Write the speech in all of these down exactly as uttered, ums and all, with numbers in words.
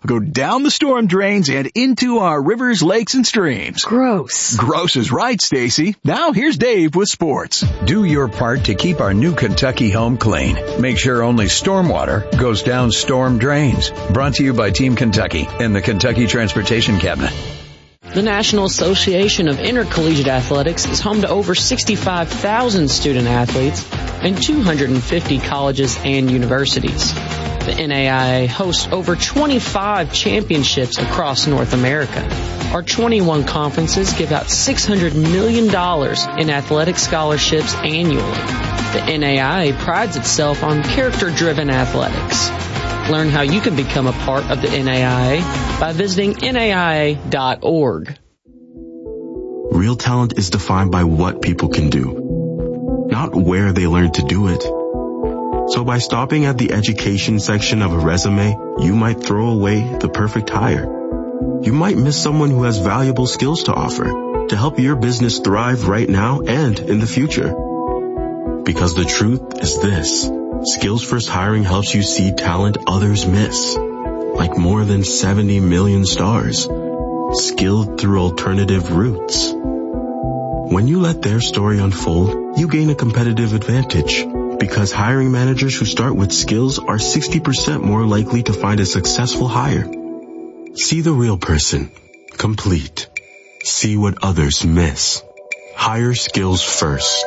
go down the storm drains and into our rivers, lakes, and streams. Gross. Gross is right, Stacy. Now here's Dave with sports. Do your part to keep our new Kentucky home clean. Make sure only stormwater goes down storm drains. Brought to you by Team Kentucky and the Kentucky Transportation Cabinet. The National Association of Intercollegiate Athletics is home to over sixty-five thousand student athletes and two hundred fifty colleges and universities. The N A I A hosts over twenty-five championships across North America. Our twenty-one conferences give out six hundred million dollars in athletic scholarships annually. The N A I A prides itself on character-driven athletics. Learn how you can become a part of the N A I A by visiting N A I A dot org. Real talent is defined by what people can do, not where they learn to do it. So by stopping at the education section of a resume, you might throw away the perfect hire. You might miss someone who has valuable skills to offer to help your business thrive right now and in the future. Because the truth is this. Skills First Hiring helps you see talent others miss, like more than seventy million stars, skilled through alternative routes. When you let their story unfold, you gain a competitive advantage, because hiring managers who start with skills are sixty percent more likely to find a successful hire. See the real person, complete. See what others miss. Hire skills first.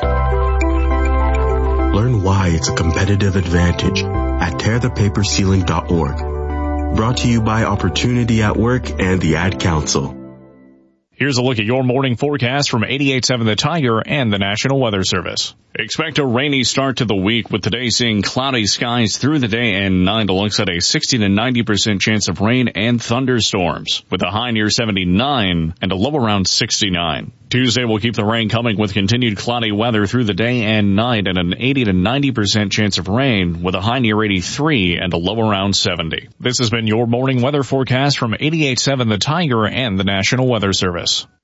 Learn why it's a competitive advantage at tear the paper ceiling dot org. Brought to you by Opportunity at Work and the Ad Council. Here's a look at your morning forecast from eighty-eight point seven The Tiger and the National Weather Service. Expect a rainy start to the week, with today seeing cloudy skies through the day and night. Looks at a sixty to ninety percent chance of rain and thunderstorms, with a high near seventy-nine and a low around sixty-nine. Tuesday will keep the rain coming, with continued cloudy weather through the day and night, and an eighty to ninety percent chance of rain, with a high near eighty-three and a low around seventy. This has been your morning weather forecast from eighty-eight point seven The Tiger and the National Weather Service.